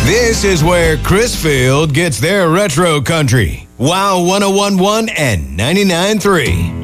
This is where Crisfield gets their retro country. Wow 101.1 and 99.3.